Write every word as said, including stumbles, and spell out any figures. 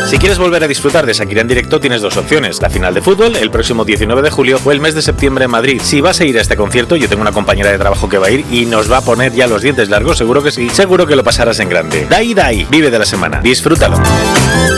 Si quieres volver a disfrutar de Shakira en directo, tienes dos opciones: la final de fútbol el próximo diecinueve de julio o el mes de septiembre en Madrid. Si vas a ir a este concierto, yo tengo una compañera de trabajo que va a ir y nos va a poner ya los dientes largos, seguro que sí. Seguro que lo pasarás en grande. Dai Dai, vive de la semana. Disfrútalo.